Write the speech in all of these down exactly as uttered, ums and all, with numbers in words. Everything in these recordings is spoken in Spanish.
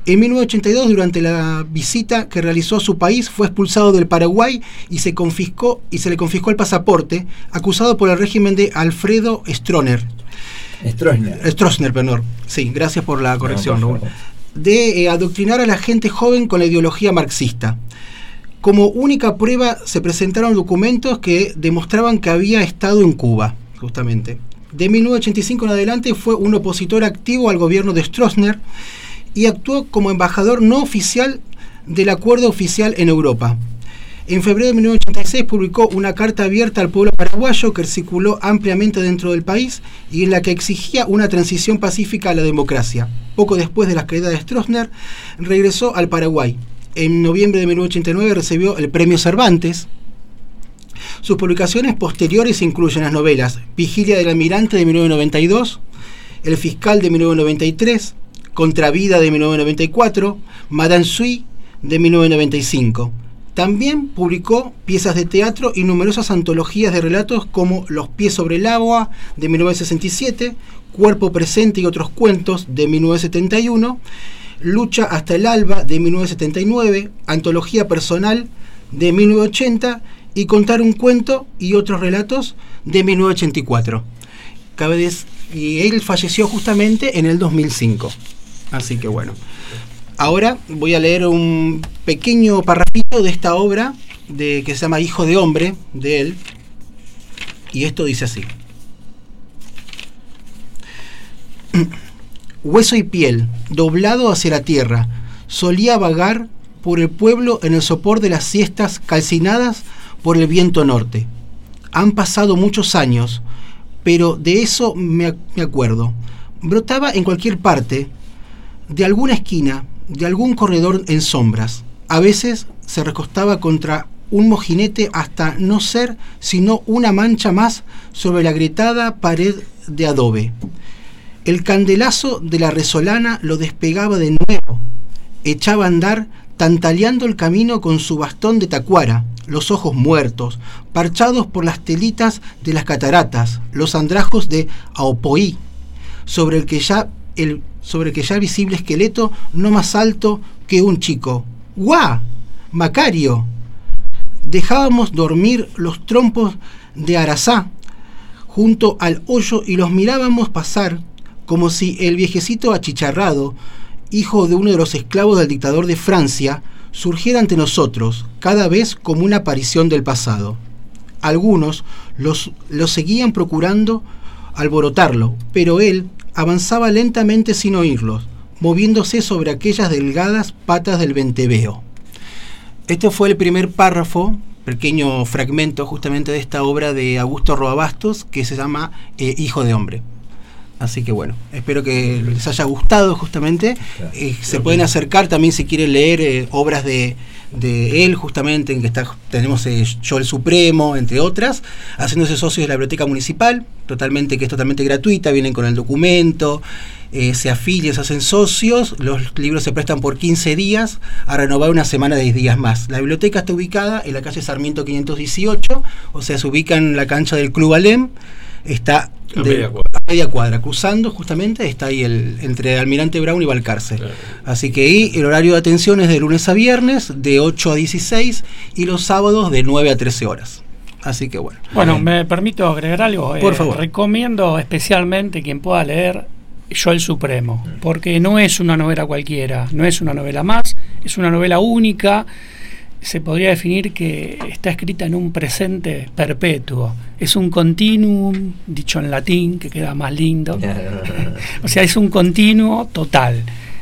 En mil novecientos ochenta y dos, durante la visita que realizó a su país, fue expulsado del Paraguay y se confiscó y se le confiscó el pasaporte, acusado por el régimen de Alfredo Stroessner. Stroessner. Stroessner, perdón. Sí, gracias por la corrección, No, Raúl. De eh, adoctrinar a la gente joven con la ideología marxista. Como única prueba se presentaron documentos que demostraban que había estado en Cuba, justamente. De mil novecientos ochenta y cinco en adelante fue un opositor activo al gobierno de Stroessner y actuó como embajador no oficial del acuerdo oficial en Europa. En febrero de mil novecientos ochenta y seis publicó una carta abierta al pueblo paraguayo que circuló ampliamente dentro del país y en la que exigía una transición pacífica a la democracia. Poco después de la caída de Stroessner, regresó al Paraguay. En noviembre de mil novecientos ochenta y nueve recibió el Premio Cervantes. Sus publicaciones posteriores incluyen las novelas Vigilia del Almirante de mil novecientos noventa y dos, El Fiscal de mil novecientos noventa y tres, Contravida de mil novecientos noventa y cuatro, Madame Sui de mil novecientos noventa y cinco. También publicó piezas de teatro y numerosas antologías de relatos como Los pies sobre el agua de mil novecientos sesenta y siete, Cuerpo presente y otros cuentos de mil novecientos setenta y uno, Lucha hasta el alba de mil novecientos setenta y nueve, Antología personal de mil novecientos ochenta y Contar un cuento y otros relatos de mil novecientos ochenta y cuatro. Cabe des- y él falleció justamente en el dos mil cinco. Así que bueno. Ahora voy a leer un pequeño parrafito de esta obra de, que se llama Hijo de Hombre, de él. Y esto dice así. Hueso y piel, doblado hacia la tierra, solía vagar por el pueblo en el sopor de las siestas calcinadas por el viento norte. Han pasado muchos años, pero de eso me, me acuerdo. Brotaba en cualquier parte, de alguna esquina, de algún corredor en sombras. A veces se recostaba contra un mojinete hasta no ser sino una mancha más sobre la agrietada pared de adobe. El candelazo de la resolana lo despegaba de nuevo. Echaba a andar tantaleando el camino con su bastón de tacuara, los ojos muertos, parchados por las telitas de las cataratas, los andrajos de Aopoí, sobre el que ya el sobre el que ya visible esqueleto no más alto que un chico. ¡Guau! ¡Macario! Dejábamos dormir los trompos de Arazá junto al hoyo y los mirábamos pasar como si el viejecito achicharrado, hijo de uno de los esclavos del dictador de Francia, surgiera ante nosotros, cada vez como una aparición del pasado. Algunos los, los seguían procurando alborotarlo, pero él avanzaba lentamente sin oírlos, moviéndose sobre aquellas delgadas patas del venteveo. Este fue el primer párrafo, pequeño fragmento justamente de esta obra de Augusto Roa Bastos, que se llama eh, Hijo de Hombre. Así que bueno, espero que les haya gustado justamente. Eh, se pueden acercar también si quieren leer eh, obras de, de él justamente, en que está, tenemos eh, Yo el Supremo, entre otras, haciéndose socios de la Biblioteca Municipal, totalmente, que es totalmente gratuita, vienen con el documento, eh, se afilian, se hacen socios, los libros se prestan por quince días, a renovar una semana de diez días más. La biblioteca está ubicada en la calle Sarmiento quinientos dieciocho, o sea, se ubica en la cancha del Club Alem, está a de, media cuadra. a media cuadra, cruzando justamente, está ahí el entre Almirante Brown y Balcarce. Claro. Así que ahí el horario de atención es de lunes a viernes, de ocho a dieciséis, y los sábados de nueve a trece horas. Así que bueno. Bueno, me permito agregar algo. Por eh, favor. Recomiendo especialmente quien pueda leer Yo el Supremo, porque no es una novela cualquiera, no es una novela más, es una novela única. Se podría definir que está escrita en un presente perpetuo. Es un continuum, dicho en latín, que queda más lindo. O sea, es un continuo total.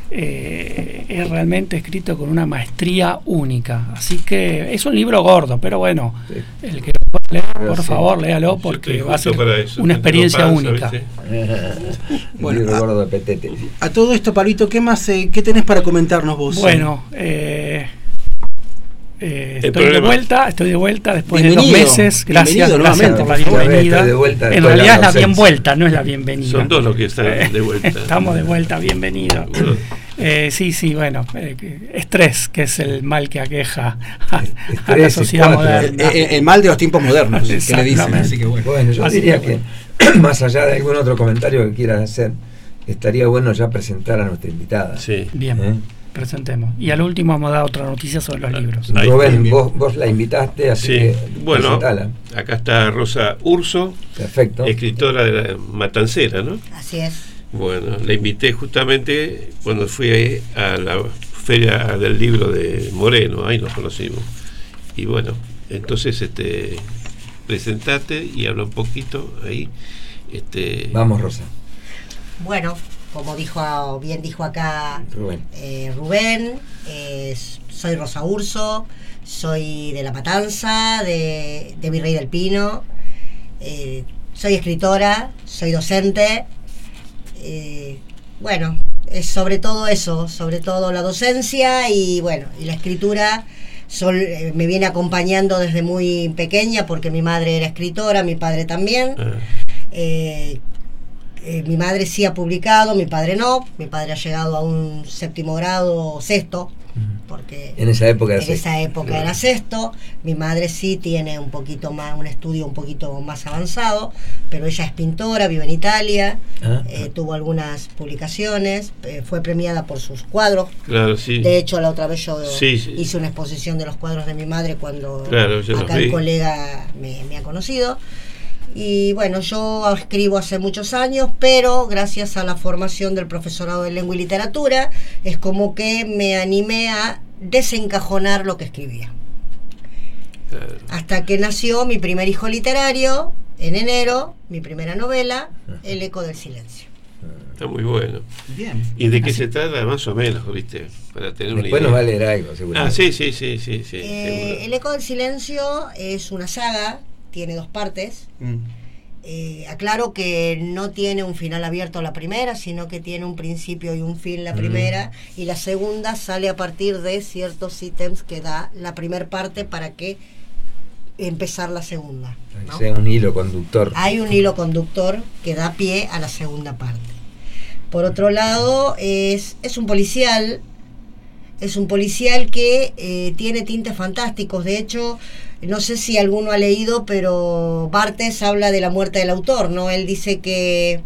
Eh, es realmente escrito con una maestría única. Así que es un libro gordo, pero bueno, sí. El que lo pueda leer, por sí. favor, léalo, porque va a ser eso, una experiencia panza, única. Bueno, libro gordo de petete. A todo esto, Pablito, ¿qué más, eh, qué tenés para comentarnos vos? Bueno, eh... Eh, estoy de vuelta, estoy de vuelta después bienvenido, de dos meses. Gracias, gracias por la bienvenida. En realidad es la bien vuelta, no es la bienvenida. Son dos los que están de vuelta. Estamos de vuelta, bienvenido. Eh, sí, sí, bueno, eh, estrés, que es el mal que aqueja a, a la sociedad moderna. El, el, el mal de los tiempos modernos, que le dicen. Así que bueno, bueno yo así diría que, que, más allá de algún otro comentario que quieras hacer, estaría bueno ya presentar a nuestra invitada. Sí. Bien. ¿Eh? presentemos. Y al último vamos a dar otra noticia sobre los libros. Ahí, Rubén, vos, vos la invitaste, así sí. que bueno, presentala. Acá está Rosa Urso, perfecto, escritora de la Matancera, ¿no? Así es. Bueno, la invité justamente cuando fui a la feria del libro de Moreno, ahí nos conocimos. Y bueno, entonces este presentate y habla un poquito ahí. Este, vamos, Rosa. Bueno, como dijo bien dijo acá Rubén, eh, Rubén eh, soy Rosa Urso, soy de La Matanza, de, de Virrey del Pino, eh, soy escritora, soy docente, eh, bueno, es sobre todo eso, sobre todo la docencia y bueno, y la escritura. Sol, eh, me viene acompañando desde muy pequeña porque mi madre era escritora, mi padre también. ah. Eh, eh, mi madre sí ha publicado, mi padre no. Mi padre ha llegado a un séptimo grado, sexto, porque en esa época, en era, esa época era sexto. Mi madre sí tiene un poquito más, un estudio un poquito más avanzado, pero ella es pintora, vive en Italia, ah, eh, tuvo algunas publicaciones, eh, fue premiada por sus cuadros. Claro, sí. De hecho, la otra vez yo Sí, sí. hice una exposición de los cuadros de mi madre cuando Claro, yo acá los vi. el colega me, me ha conocido. Y bueno, yo escribo hace muchos años, pero gracias a la formación del profesorado de lengua y literatura, es como que me animé a desencajonar lo que escribía. Claro. Hasta que nació mi primer hijo literario, en enero, mi primera novela, El eco del silencio. Está muy bueno. Bien. ¿Y de qué Así- se trata más o menos, viste? Para tener una después idea. nos va a leer algo, seguro. Ah, sí, sí, sí, sí, sí, Eh, seguro. El eco del silencio es una saga, tiene dos partes. Mm. Eh, aclaro que no tiene un final abierto la primera, sino que tiene un principio y un fin la Mm. primera, y la segunda sale a partir de ciertos ítems que da la primera parte para que empezar la segunda, ¿no? O sea, un hilo conductor. Hay un hilo conductor que da pie a la segunda parte. Por otro lado, es, es un policial, es un policial que eh, tiene tintes fantásticos. De hecho, no sé si alguno ha leído, pero Barthes habla de la muerte del autor, ¿no? Él dice que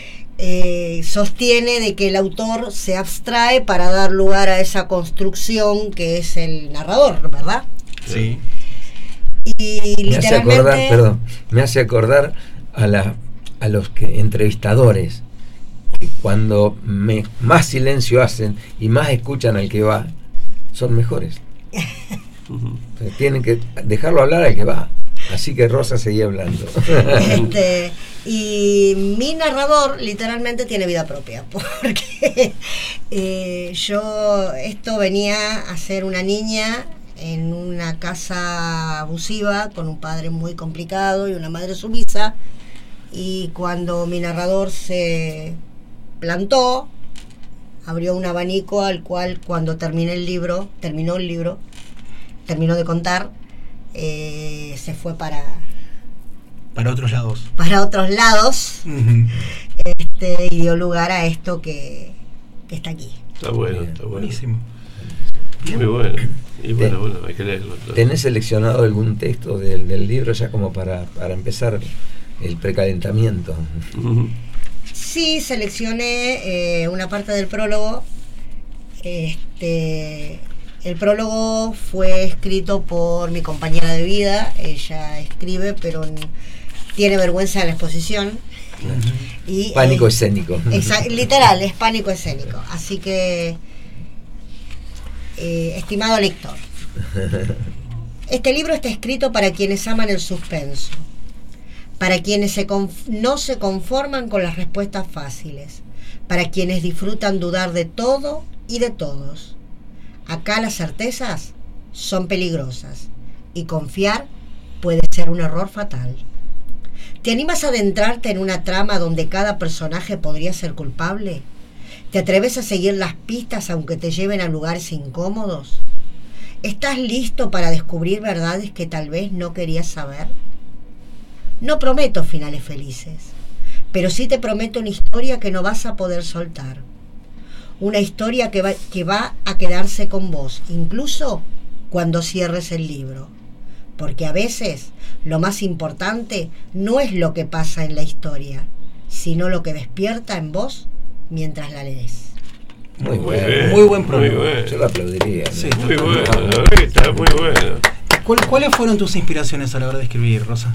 eh, sostiene de que el autor se abstrae para dar lugar a esa construcción que es el narrador, ¿verdad? Sí. Y Me hace literalmente... acordar, perdón, me hace acordar a la a los que entrevistadores que cuando me, más silencio hacen y más escuchan al que va, son mejores. Ujú. O sea, tienen que dejarlo hablar al que va. Así que Rosa seguía hablando. Este, y mi narrador literalmente tiene vida propia, porque eh, yo, esto venía a ser una niña en una casa abusiva con un padre muy complicado y una madre sumisa, y cuando mi narrador se plantó, abrió un abanico al cual, cuando terminé el libro, terminó el libro, terminó de contar, eh, se fue para, Para otros lados. para otros lados, Ujú. este, y dio lugar a esto que, que está aquí. Está bueno, está bueno. Buenísimo. Muy bueno. Y bueno, Ten- bueno, hay que leerlo. entonces. ¿Tenés seleccionado algún texto del, del libro ya como para, para empezar el precalentamiento? Ujú. Sí, seleccioné eh, una parte del prólogo. Este, el prólogo fue escrito por mi compañera de vida. Ella escribe, pero n- tiene vergüenza de la exposición. Y, Pánico eh, escénico. exa- literal, es pánico escénico. Así que, eh, estimado lector, este libro está escrito para quienes aman el suspenso, para quienes se conf- no se conforman con las respuestas fáciles, para quienes disfrutan dudar de todo y de todos. Acá las certezas son peligrosas y confiar puede ser un error fatal. ¿Te animas a adentrarte en una trama donde cada personaje podría ser culpable? ¿Te atreves a seguir las pistas aunque te lleven a lugares incómodos? ¿Estás listo para descubrir verdades que tal vez no querías saber? No prometo finales felices, pero sí te prometo una historia que no vas a poder soltar. Una historia que va, que va a quedarse con vos, incluso cuando cierres el libro. Porque a veces lo más importante no es lo que pasa en la historia, sino lo que despierta en vos mientras la lees. Muy Muy bueno. bien. Muy buen prólogo. Muy bueno. Yo lo aplaudiría. ¿no? Sí. Muy bueno, la verdad que está muy bueno. ¿Cuál- ¿Cuáles fueron tus inspiraciones a la hora de escribir, Rosa?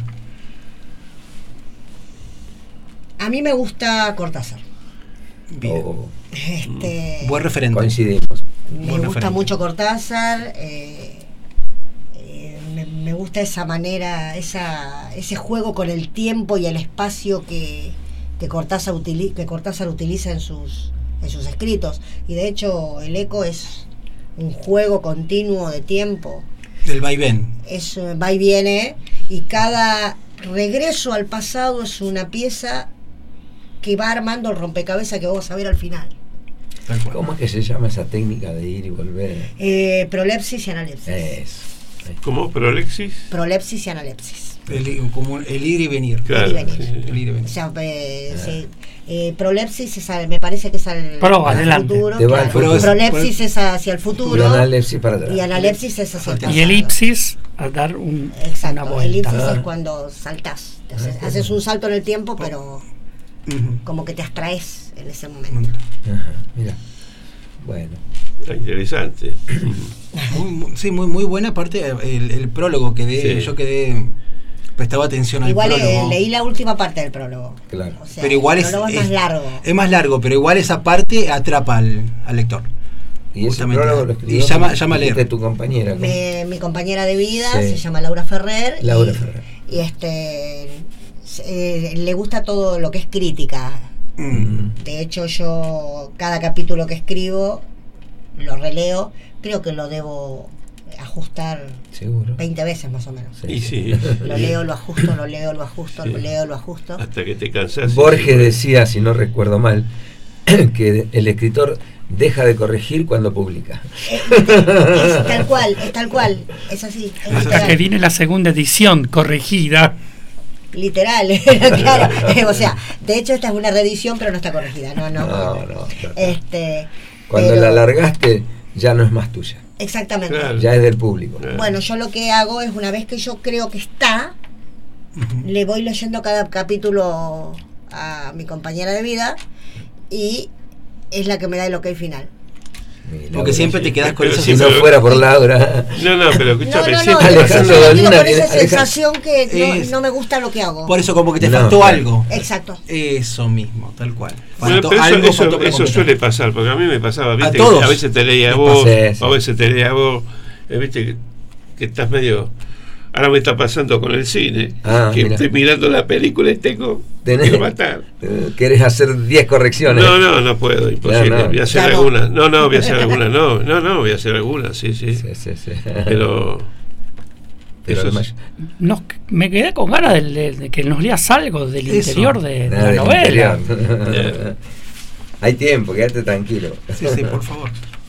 A mí me gusta Cortázar. Bien. Oh, Este, Buen referente. coincidimos. me buen gusta referente. mucho Cortázar. eh, eh, me, me gusta esa manera, esa, ese juego con el tiempo y el espacio que, que, Cortázar, utili- que Cortázar utiliza en sus, en sus escritos. Y de hecho, El Eco es un juego continuo de tiempo. Del vaivén. Es, eh, va y viene, y cada regreso al pasado es una pieza que va armando el rompecabezas que vamos a ver al final. Tal cual. ¿Cómo es que se llama esa técnica de ir y volver? Eh, prolepsis y analepsis. Eso. ¿Cómo? ¿Prolexis? Prolepsis y analepsis. El, como el ir y venir. Claro. Ir y venir. sí, sí. El ir y O venir. sea, eh, sí. Eh, prolepsis es al- me parece que es al, Pro, al adelante. futuro. Te va al claro. futuro. Prolepsis es hacia el Y futuro analepsis para atrás. y analepsis es hacia el pasado. Y elipsis a dar un, una Exacto, vuelta. elipsis Ah. es cuando saltás. Te haces, haces un salto en el tiempo, pero Ujú. como que te abstraes en ese momento. Ajá, mira. Bueno. Está interesante. Muy, muy- sí, muy, muy buena parte. El, el prólogo quedé, Sí. yo quedé, prestaba atención al Igual eh, prólogo. leí la última parte del prólogo. Claro. O sea, Pero igual el es, prólogo es, es- más largo. es más largo, pero igual esa parte atrapa al, al lector. Y ese Justamente. prólogo lo escribió Y llama- llama a leer. de tu compañera. ¿cómo? Me- mi compañera de vida Sí. se llama Laura Ferrer. Laura y, Ferrer. Y este eh, le gusta todo lo que es crítica. Mm. De hecho, yo cada capítulo que escribo lo releo. Creo que lo debo ajustar Seguro. veinte veces más o menos. Sí, Y sí. sí. Lo leo, lo ajusto, lo leo, lo ajusto, lo Sí. leo, lo ajusto. Hasta que te cansas. Borges decía, si no recuerdo mal, que el escritor deja de corregir cuando publica. Eh, Es tal cual, es tal cual, es así, es Hasta literal. que viene la segunda edición corregida. Literal, claro. Eh, O sea, de hecho esta es una reedición, pero no está corregida. No, no. No, no, claro. Este, Cuando pero- la alargaste, ya no es más tuya. Exactamente. Claro. Ya es del público. Claro. Bueno, yo lo que hago es, una vez que yo creo que está, le voy leyendo cada capítulo a mi compañera de vida y es la que me da el ok final. Mi Porque Laura, siempre te sí. quedas con Pero esa Si sí, no pero- fuera por Laura. No, no, pero No, escúchame, no, no, siempre. yo Alejandro me quedo Dolina con tiene- esa sensación que no, Es- no me gusta lo que hago. Por eso como que te No, faltó claro. algo. Exacto. Eso mismo, tal cual. Bueno, Faltó pero eso, algo, eso, faltó para eso completar. suele pasar, porque a mí me pasaba, viste, todos. que a veces te leía a Me vos, pasé, sí. o a veces te leía a vos, eh, viste, que, que estás medio... Ahora me está pasando con el cine, Ah, que mira. estoy mirando la película y tengo Tenés- que matar. Eh, ¿Querés hacer diez correcciones? No, no, no puedo, imposible. No, no. Voy a hacer Ya no. alguna. No, no, voy a hacer alguna. No, no, no, voy a hacer alguna, sí, sí. Sí, sí, sí. Pero... Pero eso la es- may- Nos, me quedé con ganas de, de- de que nos leas algo del Eso. interior de, de nada la del novela. interior. Bien. Hay tiempo, quédate tranquilo. Sí, sí, por favor.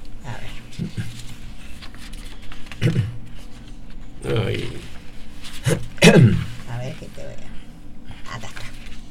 A ver, Ay, a ver que te vea. Acá está.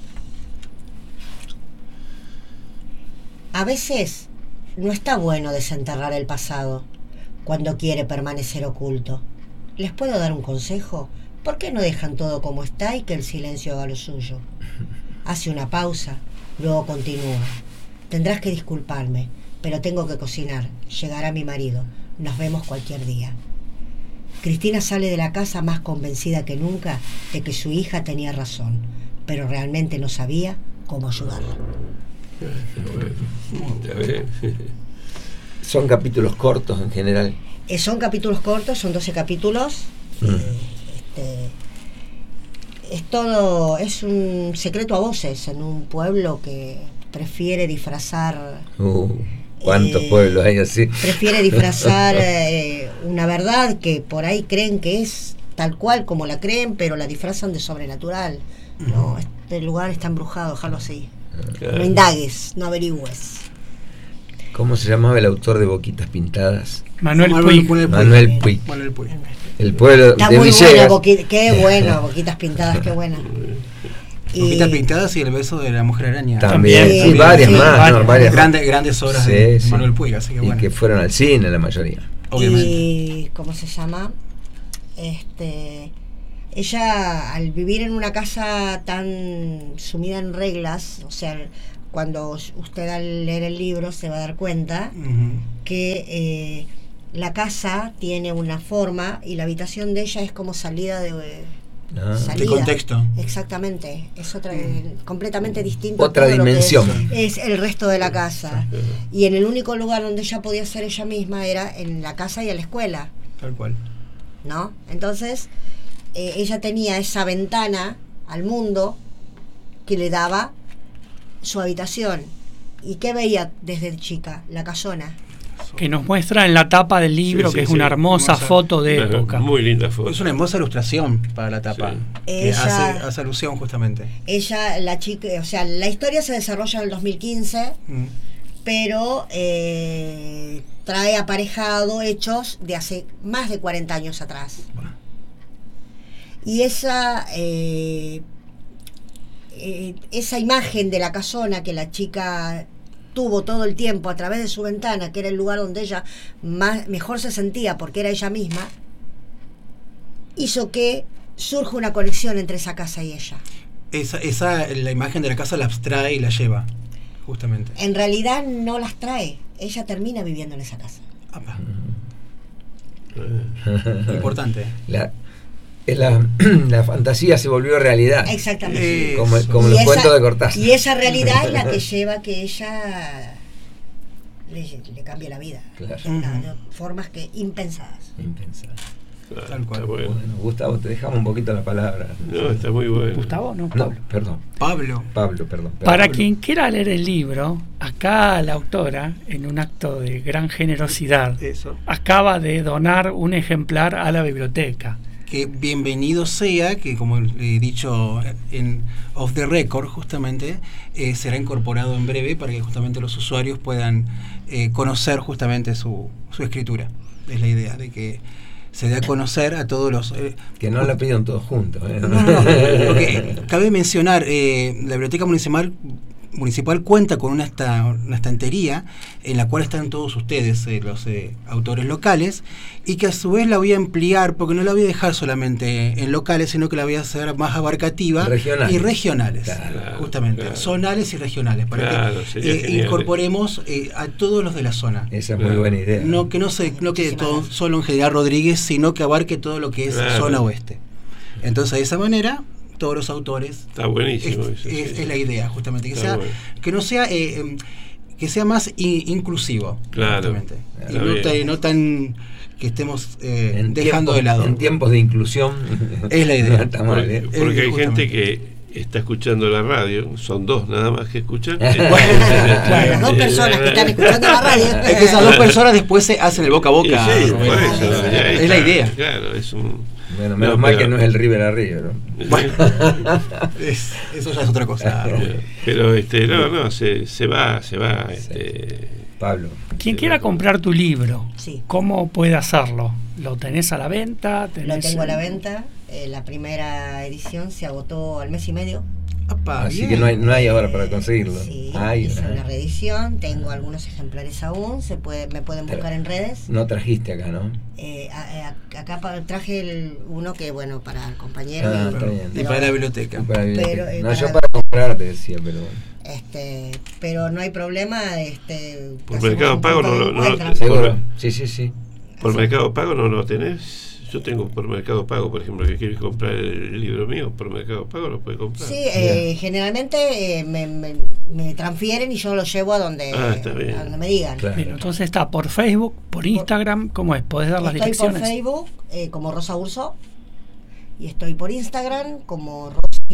A veces no está bueno desenterrar el pasado cuando quiere permanecer oculto. ¿Les puedo dar un consejo? ¿Por qué no dejan todo como está y que el silencio haga lo suyo? Hace una pausa, luego continúa. Tendrás que disculparme, pero tengo que cocinar. Llegará mi marido. Nos vemos cualquier día. Cristina sale de la casa más convencida que nunca de que su hija tenía razón, pero realmente no sabía cómo ayudarla. ya ves. Son capítulos cortos en general. Eh, son capítulos cortos, son doce capítulos. Mm. Eh, este, es todo, es un secreto a voces en un pueblo que prefiere disfrazar, Uh, ¿Cuántos Eh, pueblos hay así? prefiere disfrazar eh, una verdad que por ahí creen que es tal cual como la creen, pero la disfrazan de sobrenatural. No, este lugar está embrujado, déjalo así. Claro. No indagues, no averigües. ¿Cómo se llamaba el autor de Boquitas Pintadas? Manuel Manuel Puig. Puig. Manuel Puig. Manuel Puig. El pueblo Está de muy Villegas. buena, boqui- qué bueno, boquitas pintadas, qué buena. Y- Boquitas pintadas y el beso de la mujer araña. También, Sí, sí, varias sí, más, varias. ¿no? Varias. Grandes, grandes obras Sí, de sí. Manuel Puig, así que Y bueno. que fueron al cine la mayoría. Obviamente. Y ¿cómo se llama? Este, ella al vivir en una casa tan sumida en reglas, o sea, cuando usted al leer el libro se va a dar cuenta Ujú. que eh, la casa tiene una forma y la habitación de ella es como salida de... Ah. salida. De contexto. Exactamente, es otra eh, completamente distinto a Otra todo lo que dimensión. es, es el resto de la casa. Y en el único lugar donde ella podía ser ella misma era en la casa y en la escuela, Tal cual. ¿no? Entonces eh, ella tenía esa ventana al mundo que le daba su habitación. ¿Y qué veía desde chica? La casona. Que nos muestra en la tapa del libro, Sí, sí, que es sí, una hermosa hermosa. foto de Una época. Muy linda foto. Es una hermosa ilustración para la tapa. Sí. Que Ella- hace, hace alusión justamente. Ella, la chica, o sea, la historia se desarrolla en el dos mil quince, Mm. pero eh, trae aparejado hechos de hace más de cuarenta años atrás. Y esa eh, eh, esa imagen de la casona que la chica tuvo todo el tiempo a través de su ventana, que era el lugar donde ella más, mejor se sentía porque era ella misma, hizo que surja una conexión entre esa casa y ella. Esa, esa, la imagen de la casa la abstrae y la lleva, justamente. En realidad no las trae, ella termina viviendo en esa casa. Apa, Eh, importante. La, es la, la fantasía se volvió realidad. Exactamente. Eh, Como, Eso. como Y los esa- cuentos de Cortázar. Y esa realidad es la que lleva a que ella le, le cambie la vida. Claro. De, una- de formas que impensadas. Impensable. claro, Tal cual. está bueno. Bueno, Gustavo, te dejamos un poquito la palabra. No, está muy bueno. Gustavo, no, No, Pablo. perdón. Pablo. Pablo, perdón. perdón. Para quien quiera leer el libro, acá la autora, en un acto de gran generosidad, Eso. acaba de donar un ejemplar a la biblioteca. Que bienvenido sea, que como he dicho en Off the Record, justamente, eh, será incorporado en breve para que justamente los usuarios puedan eh, conocer justamente su, su escritura. Es la idea, de que se dé a conocer a todos los... eh, Que no la pidieron todos juntos. ¿eh? No, no, no, porque cabe mencionar, eh, la Biblioteca Municipal municipal cuenta con una, esta, una estantería en la cual están todos ustedes, eh, los eh, autores locales, y que a su vez la voy a ampliar, porque no la voy a dejar solamente en locales, sino que la voy a hacer más abarcativa Regionales. y regionales, Claro, justamente, claro. zonales y regionales, para Claro, que sería eh, genial. incorporemos eh, a todos los de la zona. Esa es muy buena idea. No que no se no quede todo solo en General Rodríguez, sino que abarque todo lo que es Claro. zona oeste. Entonces, de esa manera, todos los autores, Está buenísimo es, eso. es- sí. es la idea, justamente, que Está sea bueno. que no sea eh, em, que sea más i- inclusivo, Claro. justamente. Y Está no, bien. tan- no tan que estemos eh, En dejando tiempos- de lado. En tiempos de inclusión. Es la idea. No está mal, Porque, ¿eh? porque hay justamente. gente que está escuchando la radio, son dos nada más que escuchan. Las dos personas que están escuchando la radio. Es que esas dos personas después se hacen el boca a Y boca. sí, Bueno, por eso, ya es la está, idea. Claro, es un. Bueno, menos No, mal pero- que no es el River arriba, ¿no? Bueno, es- eso ya es otra cosa. Pero este, no, no, se, se va, se va. Este, Pablo. Quien se quiera va. comprar tu libro, Sí. ¿cómo puede hacerlo? ¿Lo tenés a la venta? Lo ¿Tenés tengo a la en- venta. Eh, la primera edición se agotó al mes y medio. Apa, Así bien. que no hay, no hay ahora para conseguirlo. Sí, Ay, hice ay. una reedición. Tengo algunos ejemplares aún. Se puede, me pueden buscar en redes. No trajiste acá, ¿no? Eh, a- a- acá pa- traje el, uno que, bueno, para el compañero. Ah, y- está bien. Y pero- para la biblioteca. Y para la biblioteca. Pero, eh, no, para- yo para comprar te decía, pero bueno. Este, pero no hay problema. Este, Por hacemos Mercado un Pago punto no de lo- no- encuentro. ¿Seguro? Sí, sí, sí. ¿Por Sí. Mercado Pago no lo tenés? Yo tengo por Mercado Pago, por ejemplo, que quieres comprar el libro mío, por Mercado Pago lo puedes comprar. Sí, eh, generalmente eh, me, me, me transfieren y yo lo llevo a donde, Ah, está bien. a donde me digan. Claro. Bien, entonces está por Facebook, por Instagram, ¿cómo es? ¿Podés dar las Estoy por direcciones? Facebook eh, como Rosa Urso y estoy por Instagram como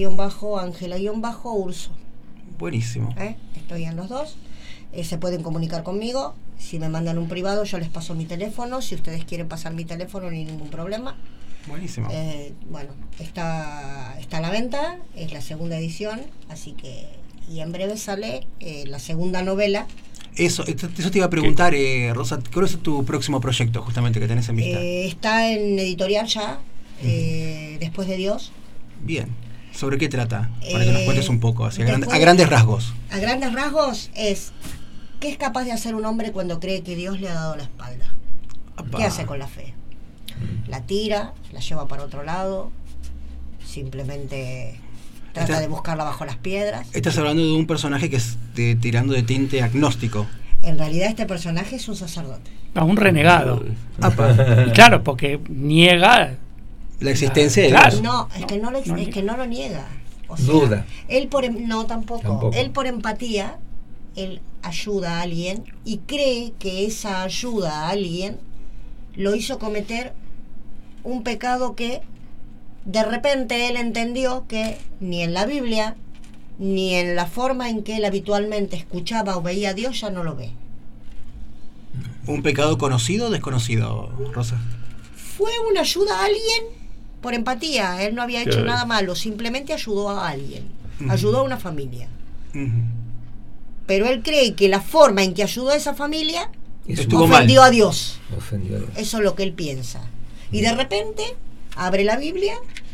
Rosa-Ángela-Urso. Buenísimo. ¿eh? Estoy en los dos. Eh, se pueden comunicar conmigo. Si me mandan un privado, yo les paso mi teléfono. Si ustedes quieren pasar mi teléfono, ni ningún problema. Buenísimo. Eh, bueno, está, está a la venta, es la segunda edición, así que, y en breve sale eh, la segunda novela. Eso, esto- eso te iba a preguntar, eh, Rosa, ¿cuál es tu próximo proyecto justamente que tenés en vista? Eh, está en editorial ya, eh, Después de Dios. Bien. ¿Sobre qué trata? Para que nos Eh, cuentes un poco, así, a, gran- después- a grandes rasgos. A grandes rasgos es, ¿qué es capaz de hacer un hombre cuando cree que Dios le ha dado la espalda? Apa. ¿Qué hace con la fe? La tira, la lleva para otro lado, simplemente trata Está- de buscarla bajo las piedras. Estás hablando de un personaje que es de, tirando de tinte agnóstico. En realidad este personaje es un sacerdote. A un renegado. Apa. Y claro, porque niega La existencia de Claro. Dios. No, es que no, lo, No es niega. que no lo niega. O sea, Duda. Él por em- no tampoco. Tampoco. Él por empatía, él ayuda a alguien y cree que esa ayuda a alguien lo hizo cometer un pecado que de repente él entendió que ni en la Biblia ni en la forma en que él habitualmente escuchaba o veía a Dios ya no lo ve. ¿Un pecado conocido o desconocido, Rosa? Fue una ayuda a alguien por empatía. Él no había hecho Claro. nada malo, simplemente ayudó a alguien, Ujú. ayudó a una familia. Ujú. Pero él cree que la forma en que ayudó a esa familia Eso Estuvo ofendió mal. a Dios. ofendió a Dios. Eso es lo que él piensa. Y de repente abre la Biblia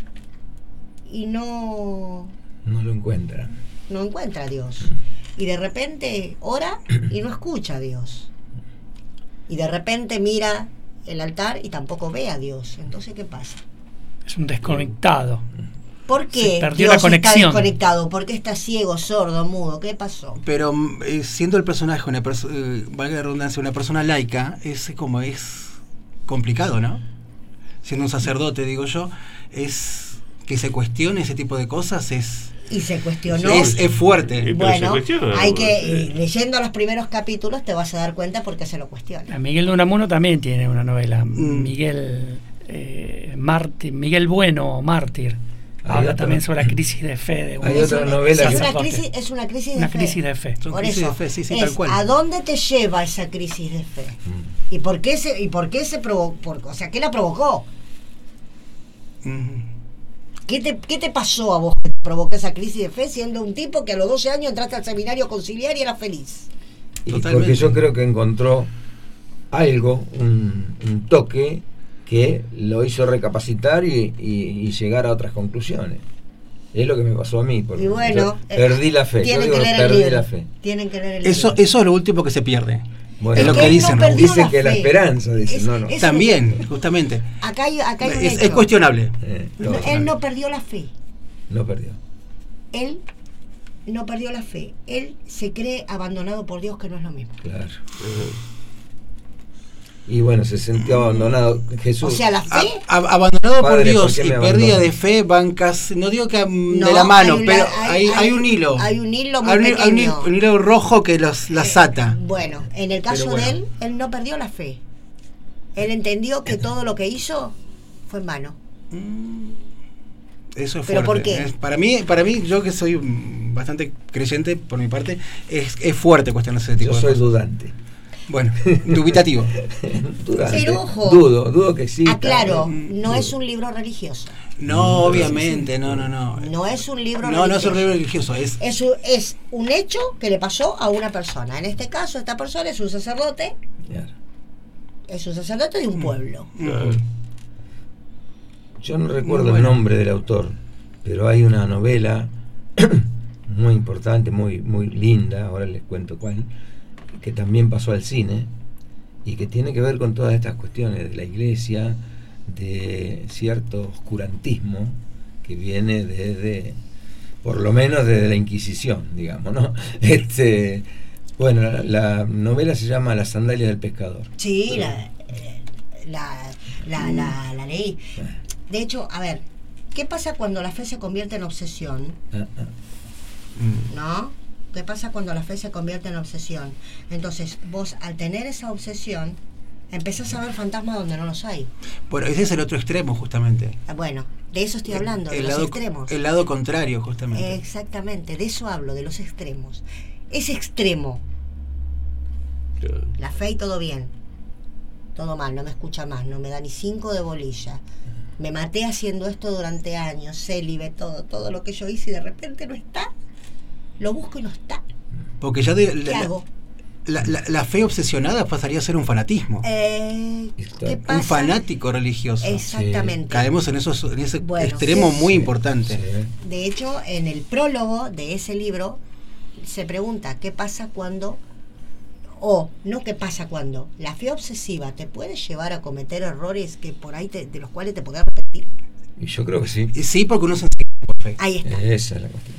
y no, No lo encuentra. no encuentra a Dios. Y de repente ora y no escucha a Dios. Y de repente mira el altar y tampoco ve a Dios. Entonces, ¿qué pasa? es un desconectado. ¿Por qué Se perdió Dios la conexión. está desconectado? ¿Por qué está ciego, sordo, mudo? ¿Qué pasó? Pero mm, eh, siendo el personaje, una perso- eh, valga la redundancia, una persona laica, es como es complicado, ¿no? Siendo un sacerdote, digo yo, es que se cuestione ese tipo de cosas es, Y se cuestionó. es, es fuerte. Sí, pero Bueno, se cuestiona, hay que, sí. y leyendo los primeros capítulos te vas a dar cuenta por qué se lo cuestiona. A Miguel de Unamuno también tiene una novela. Mm. Miguel eh, Mártir, Miguel Bueno, Mártir. Hay Habla otra- también sobre la crisis de fe de un Hay Es otra una- novela es que- una sacerdote. crisis, es una crisis de Una fe. crisis de fe. Son Por crisis eso, de fe, sí, sí, es, tal cual. ¿a dónde te lleva esa crisis de fe? Mm. ¿Y por qué se, y por qué se provocó? O sea, ¿qué la provocó? Ujú. ¿Qué te, ¿Qué te pasó a vos que te provocó esa crisis de fe siendo un tipo que a los doce años entraste al seminario conciliar y eras feliz? Y Totalmente. porque yo creo que encontró algo, un, un toque que lo hizo recapacitar y, y- y llegar a otras conclusiones. Es lo que me pasó a mí, porque Y bueno, yo eh, perdí la fe. Yo Tienen digo, que leer el perdí libro. la fe. Tienen que leer el Eso, libro. eso es lo último que se pierde. Bueno, Es lo que que él no dicen, ¿no? perdió Dicen la que la fe. esperanza, dicen, Es- no, no. es- También, justamente. Acá hay, acá hay un Es, hecho. es cuestionable. Eh, No, no, él no perdió la fe. no perdió. Él no perdió la fe. Él se cree abandonado por Dios, que no es lo mismo. Claro. Y bueno, se sintió abandonado. Jesús. O sea, la A- fe. a- abandonado Padre, por ¿por Dios qué y me pérdida abandonas? de fe van casi, no digo que mm, No, de la mano, hay un pero la- hay, hay- hay un hilo. hay un hilo muy Hay un, hay un pequeño. hilo- un hilo rojo que los, las ata. Bueno, en el caso Pero bueno. de él, él no perdió la fe. Él entendió que todo lo que hizo fue en vano. Eso es ¿Pero fuerte. por qué? Es- para mí, para mí, yo que soy mm, bastante creyente por mi parte, es, es fuerte cuestionar ese tipo Yo de soy cosas. dudante. Bueno, dubitativo. Dudante. Pero ojo. Dudo, dudo que sí. Aclaro, Mm, no es un libro religioso. No, obviamente, no, no, no. No es un libro No, no es religioso. un libro religioso, es Es un, es un hecho que le pasó a una persona. En este caso, esta persona es un sacerdote, Claro. es un sacerdote de un pueblo. Claro. Yo no recuerdo Muy el bueno. nombre del autor, pero hay una novela muy importante, muy, muy linda, ahora les cuento cuál, que también pasó al cine y que tiene que ver con todas estas cuestiones de la iglesia, de cierto oscurantismo que viene desde, por lo menos desde la Inquisición, digamos, ¿no? Este, bueno, la, la novela se llama Las sandalias del pescador. Sí, la, la, la, la, la leí. De hecho, a ver, ¿qué pasa cuando la fe se convierte en obsesión? Ah, ah. ¿No? ¿Qué pasa cuando la fe se convierte en obsesión? Entonces, vos al tener esa obsesión, empezás a ver fantasmas donde no los hay. bueno, ese es el otro extremo, justamente. Ah, Bueno, de eso estoy hablando, de el los lado, extremos. El lado contrario, justamente. Exactamente, de eso hablo, de los extremos. Ese extremo, Claro. la fe y todo bien, todo mal, no me escucha más, no me da ni cinco de bolilla. Me maté haciendo esto durante años, célibe, todo, todo lo que yo hice y de repente no está. Lo busco y no está. Porque ya de, ¿Qué la, hago? la, la- la fe obsesionada pasaría a ser un fanatismo. Eh, ¿Qué Un pasa? Un fanático religioso. Exactamente. Caemos en, esos, en ese Bueno, extremo sí, muy sí. importante. Sí. De hecho, en el prólogo de ese libro se pregunta qué pasa cuando, o no qué pasa cuando, la fe obsesiva te puede llevar a cometer errores que por ahí te- de los cuales te podés arrepentir. Y yo creo que sí. Y sí, porque uno se enseña por fe. Ahí está. Esa es la cuestión.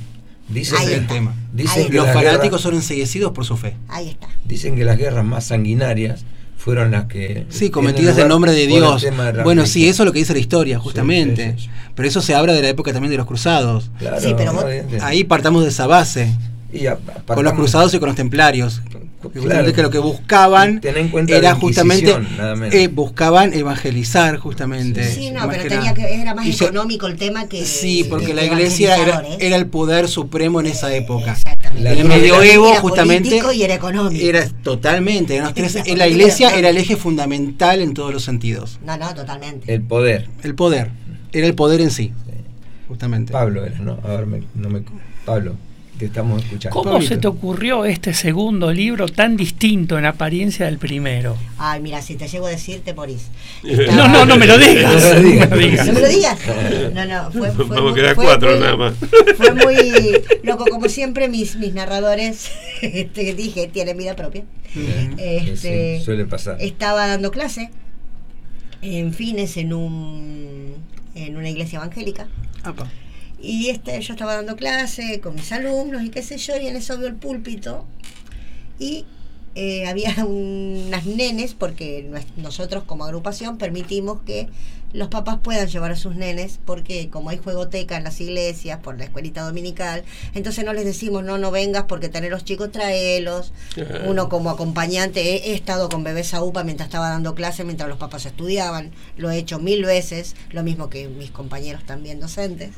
Dicen, Ahí Ese es el está. tema. dicen Ahí que Los las fanáticos guerras, son enseguecidos por su fe. Ahí está. dicen que las guerras más sanguinarias fueron las que Sí, tienen cometidas lugar en nombre de por el Dios. tema de la Bueno, religión. sí, eso es lo que dice la historia, justamente. Sí, sí, sí. Pero eso se habla de la época también de los cruzados. Claro, Sí, pero vos- obviamente. Ahí partamos de esa base, Y a- con los apartamos- cruzados y con los templarios. Claro. Que justamente que lo que buscaban Ten en cuenta era la justamente, Inquisición, nada menos. eh, buscaban evangelizar justamente. Sí, Sí, no, más pero que tenía nada. que, era más Y se- económico el tema que. Sí, porque que la iglesia era, evangelizador, ¿eh? era el poder supremo en esa época. Exactamente. La- En el Era medioevo, era justamente, político y era económico. era totalmente. eran los tres- Era la político, iglesia era era el eje fundamental en todos los sentidos. No, no, totalmente. El poder. El poder. Era el poder en sí, justamente. Pablo era, ¿no? A ver, me- no me, Pablo, te estamos escuchando. ¿Cómo Pablito. se te ocurrió este segundo libro tan distinto en apariencia del primero? Ay, mira, si te llego a decir, te morís. No, no, no me lo digas. No me lo digas. No me lo digas. ¿No me lo digas? No, no, fue, fue Vamos a muy- quedar fue cuatro muy- nada más. Fue muy loco, como siempre, mis, mis narradores, este, dije, tienen vida propia. Ujú. Este, Sí, suele pasar. Estaba dando clase en Fines en un en una iglesia evangélica. Apa. Y este, yo estaba dando clase con mis alumnos y qué sé yo, y en eso veo el púlpito y eh, había unas nenes, porque nues- nosotros como agrupación permitimos que los papás puedan llevar a sus nenes, porque como hay juegoteca en las iglesias por la escuelita dominical, entonces no les decimos no, no vengas porque tener los chicos, traelos. Uno como acompañante, he, he estado con bebés a UPA mientras estaba dando clase, mientras los papás estudiaban, lo he hecho mil veces, lo mismo que mis compañeros también docentes.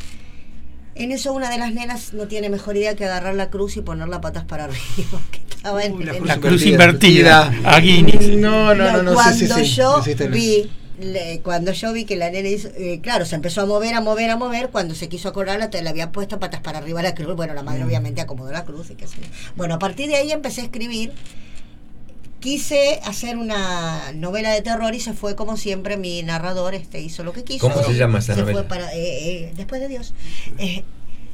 En eso una de las nenas no tiene mejor idea que agarrar la cruz y ponerla patas para arriba, que estaba en, Uy, la en- cruz La cruz invertida. invertida. A Guinness. No, no, no, no, cuando sí, sí, sí. yo Hiciste el- vi le- cuando yo vi que la nena hizo, eh, claro, se empezó a mover, a mover, a mover, cuando se quiso acordar la, te- le había puesto patas para arriba la cruz, bueno, la madre Mm. obviamente acomodó la cruz y qué sé yo. Bueno, a partir de ahí empecé a escribir, quise hacer una novela de terror y se fue como siempre, mi narrador este hizo lo que quiso. ¿Cómo se llama esa Se novela? fue para, eh, eh, Después de Dios. Eh,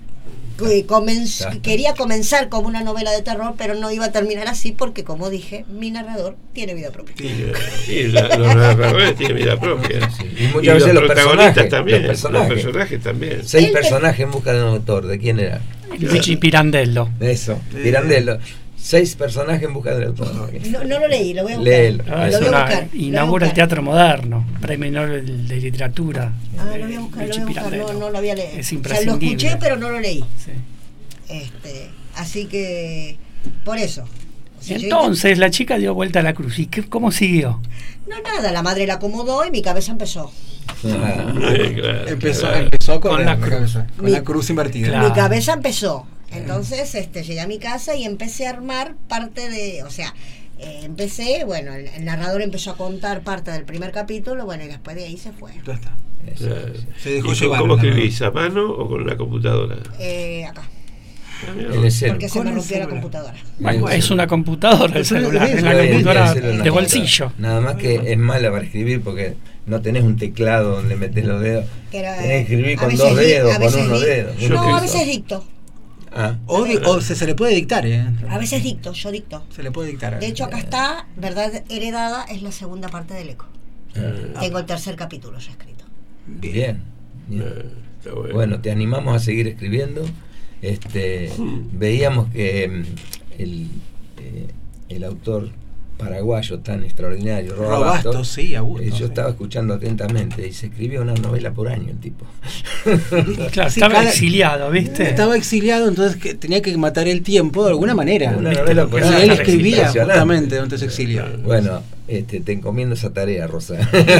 que comenz- Ya. quería comenzar como una novela de terror, pero no iba a terminar así porque, como dije, mi narrador tiene vida propia. Y, y la- los narradores tienen vida propia. Sí, y muchas veces los protagonistas personajes, también. los personajes. Los personajes también. Seis Él- personajes en busca de un autor. ¿De quién era? Luigi Pirandello. Eso, Pirandello. Seis personajes en busca del autor. No, no lo leí, lo voy a buscar. Léelo. Ah, Lo es voy a una- buscar, lo voy a inaugura el buscar. teatro moderno, premio Nobel de literatura. Ah, lo voy a buscar, lo Luigi voy a buscar. No, Pirandello. no lo había leído. Es O sea, lo imprescindible. escuché, pero no lo leí. Sí. Este, así que, por eso. O sea, yo Entonces la chica dio vuelta a la cruz. ¿Y qué, cómo siguió? intent- No, nada, la madre la acomodó y mi cabeza empezó. Ah, Eh, claro, Empezó, claro. empezó a Con correr la en cruz. cabeza, con Mi- la cruz invertida. Claro. Mi cabeza empezó. Entonces, este, llegué a mi casa y empecé a armar parte de, o sea, eh, empecé, bueno, el, el narrador empezó a contar parte del primer capítulo, bueno, y después de ahí se fue. Ya está. eso, Claro. eso. Se dejó ¿Y llevar. cómo la escribís? ¿A mano o con la computadora? Eh, acá, Ah, mira, En el celu. porque se Con me el rompió la celular. computadora. Bueno, Sí, es sí. una computadora el Pero celular, es es eso, la Hoy en día computadora el celular de no bolsillo. está. Nada más que es mala para escribir porque no tenés un teclado donde metés los dedos. Que era- Tenés que escribir a con veces dos di- dedos, a con veces unos di- dedos. Yo No, que- a veces dicto. Ah, O, di- o se, se le puede dictar, ¿eh? A veces dicto, yo dicto. Se le puede dictar. De hecho, acá está, Verdad Heredada, es la segunda parte del eco. ah, Tengo el tercer capítulo ya escrito. bien. bien. eh, está bueno. Bueno, te animamos a seguir escribiendo. Este, veíamos que mm, el, eh, el autor paraguayo tan extraordinario, Robasto, Robasto, sí, Augusto. eh, yo sí. estaba escuchando atentamente y se escribía una novela por año el tipo. Claro, Sí, estaba cada- exiliado, ¿viste? Estaba exiliado, entonces que tenía que matar el tiempo de alguna manera. Una ¿Viste? novela por Y Porque año. él era escribía Impresionante. justamente durante ese exilio. Bueno, este, te encomiendo esa tarea, Rosa.